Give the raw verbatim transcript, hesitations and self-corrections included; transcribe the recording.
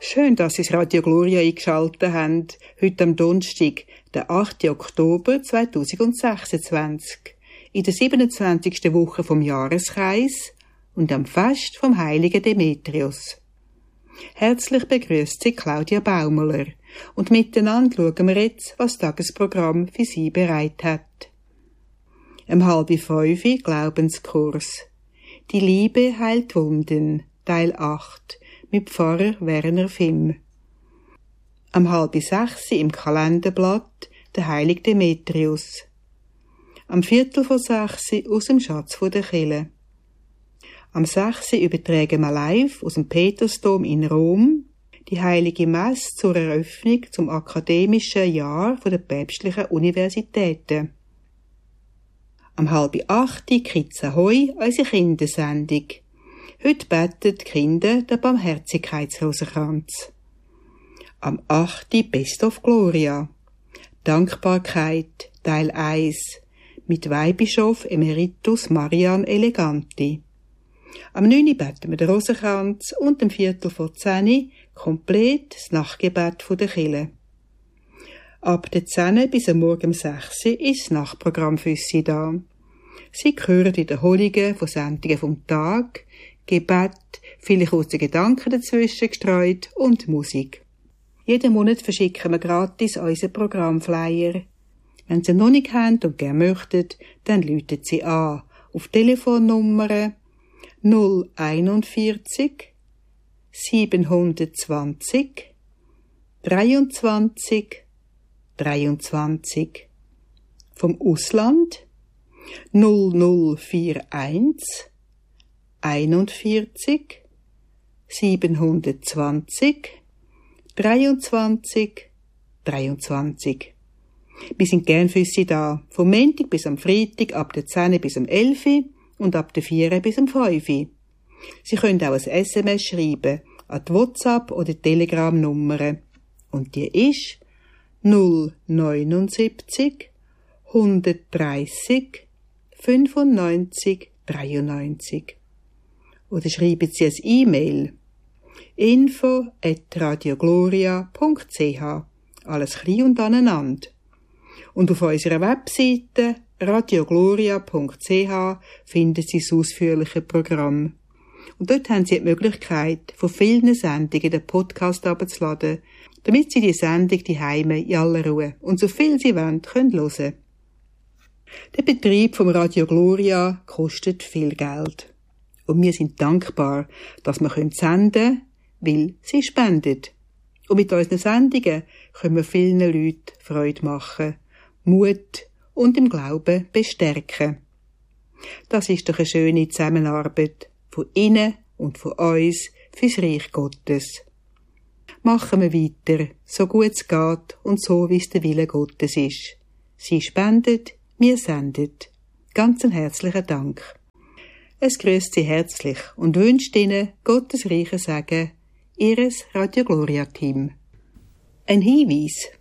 Schön, dass Sie das Radio Gloria eingeschaltet haben, heute am Donnerstag, den achten Oktober zweitausendsechsundzwanzig, in der siebenundzwanzigsten Woche vom Jahreskreis und am Fest vom heiligen Demetrius. Herzlich begrüßt Sie Claudia Baumler und miteinander schauen wir jetzt, was das Tagesprogramm für Sie bereit hat. Um halb fünf Glaubenskurs. Die Liebe heilt Wunden, Teil acht, mit Pfarrer Werner Fimm. Am halb sechs im Kalenderblatt der heilige Demetrius. Am Viertel vor sechs aus dem Schatz der Kirche. Am sechs übertragen wir live aus dem Petersdom in Rom die heilige Messe zur Eröffnung zum akademischen Jahr der päpstlichen Universitäten. Am halb acht Kids Ahoi, unsere Kindersendung. Heute beten die Kinder den Barmherzigkeitsrosenkranz. Am acht Best of Gloria. Dankbarkeit, Teil eins. Mit Weihbischof Emeritus Marian Eleganti. Am neun beten wir den Rosenkranz und am Viertel vor zehn komplett das Nachtgebet der Kirche. Ab der zehn bis am Morgen um sechs ist das Nachtprogramm für Sie da. Sie hören Wiederholungen von Sendungen vom Tag, Gebet, viele kurze Gedanken dazwischen gestreut und Musik. Jeden Monat verschicken wir gratis unseren Programmflyer. Wenn Sie noch nicht haben und gerne möchten, dann rufen Sie an auf Telefonnummer null einundvierzig siebenhundertzwanzig dreiundzwanzig dreiundzwanzig. Vom Ausland null null einundvierzig einundvierzig siebenhundertzwanzig dreiundzwanzig dreiundzwanzig. Wir sind gern für Sie da, vom Montag bis am Freitag ab der zehn bis am elf und ab der vier bis am fünf. Sie können auch ein S M S schreiben an die WhatsApp- oder Telegram-Nummer. Und die ist null neunundsiebzig hundertdreißig fünfundneunzig dreiundneunzig. Oder schreiben Sie ein E-Mail info at radiogloria punkt c h. Alles klein und aneinander. Und auf unserer Webseite radiogloria punkt c h finden Sie das ausführliche Programm. Und dort haben Sie die Möglichkeit, von vielen Sendungen den Podcast herunterzuladen, damit Sie die Sendung die Heime in aller Ruhe und so viel Sie wollen, können hören. Der Betrieb vom Radio Gloria kostet viel Geld. Und wir sind dankbar, dass wir senden können, weil Sie spenden. Und mit unseren Sendungen können wir vielen Leuten Freude machen, Mut und im Glauben bestärken. Das ist doch eine schöne Zusammenarbeit von Ihnen und von uns fürs Reich Gottes. Machen wir weiter, so gut es geht und so, wie es der Wille Gottes ist. Sie spendet, wir senden. Ganz einen herzlichen Dank. Es grüßt Sie herzlich und wünscht Ihnen Gottes reichen Segen, Ihres Radio Gloria Team. Ein Hinweis.